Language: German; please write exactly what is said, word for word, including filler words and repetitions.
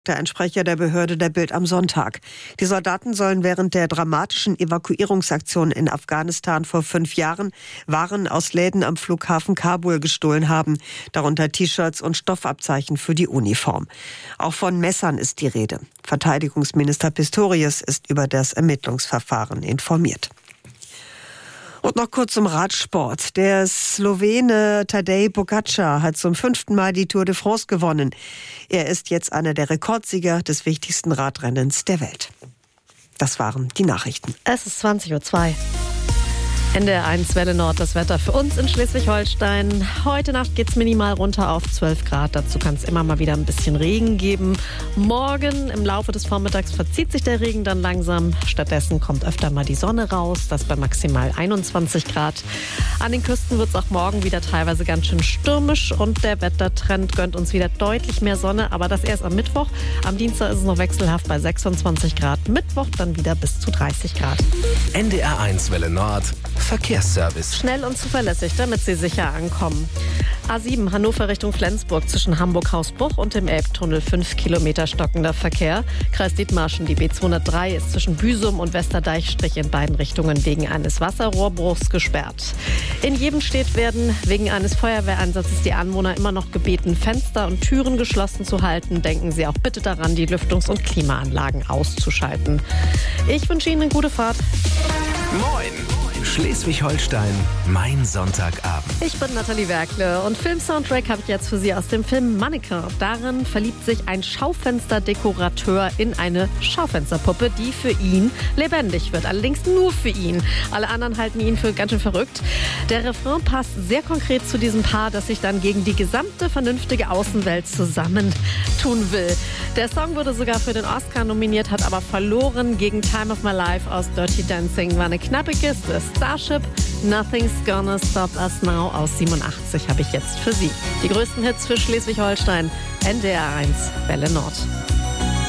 Ein Sprecher der Behörde der Bild am Sonntag. Die Soldaten sollen während der dramatischen Evakuierungsaktion in Afghanistan vor fünf Jahren Waren aus Läden am Flughafen Kabul gestohlen haben, darunter T-Shirts und Stoffabzeichen für die Uniform. Auch von Messern ist die Rede. Verteidigungsminister Pistorius ist über das Ermittlungsverfahren informiert. Und noch kurz zum Radsport. Der Slowene Tadej Pogačar hat zum fünften Mal die Tour de France gewonnen. Er ist jetzt einer der Rekordsieger des wichtigsten Radrennens der Welt. Das waren die Nachrichten. Es ist zwanzig Uhr zwei. N D R eins Welle Nord, das Wetter für uns in Schleswig-Holstein. Heute Nacht geht es minimal runter auf zwölf Grad. Dazu kann es immer mal wieder ein bisschen Regen geben. Morgen im Laufe des Vormittags verzieht sich der Regen dann langsam. Stattdessen kommt öfter mal die Sonne raus. Das bei maximal einundzwanzig Grad. An den Küsten wird es auch morgen wieder teilweise ganz schön stürmisch. Und der Wettertrend gönnt uns wieder deutlich mehr Sonne. Aber das erst am Mittwoch. Am Dienstag ist es noch wechselhaft bei sechsundzwanzig Grad. Mittwoch dann wieder bis zu dreißig Grad. N D R eins Welle Nord. Verkehrsservice. Schnell und zuverlässig, damit Sie sicher ankommen. A sieben Hannover Richtung Flensburg zwischen Hamburg-Hausbruch und dem Elbtunnel fünf Kilometer stockender Verkehr. Kreis Dithmarschen, die B zweihundertdrei ist zwischen Büsum und Westerdeichstrich in beiden Richtungen wegen eines Wasserrohrbruchs gesperrt. In Jebenstedt werden wegen eines Feuerwehreinsatzes die Anwohner immer noch gebeten, Fenster und Türen geschlossen zu halten. Denken Sie auch bitte daran, die Lüftungs- und Klimaanlagen auszuschalten. Ich wünsche Ihnen eine gute Fahrt. Moin! Schleswig-Holstein, mein Sonntagabend. Ich bin Nathalie Werkle und Filmsoundtrack habe ich jetzt für Sie aus dem Film Mannequin. Darin verliebt sich ein Schaufensterdekorateur in eine Schaufensterpuppe, die für ihn lebendig wird. Allerdings nur für ihn. Alle anderen halten ihn für ganz schön verrückt. Der Refrain passt sehr konkret zu diesem Paar, das sich dann gegen die gesamte vernünftige Außenwelt zusammentun will. Der Song wurde sogar für den Oscar nominiert, hat aber verloren gegen Time of My Life aus Dirty Dancing. War eine knappe Kiste. Starship, Nothing's Gonna Stop Us Now aus siebenundachtzig habe ich jetzt für Sie. Die größten Hits für Schleswig-Holstein, N D R eins Welle Nord.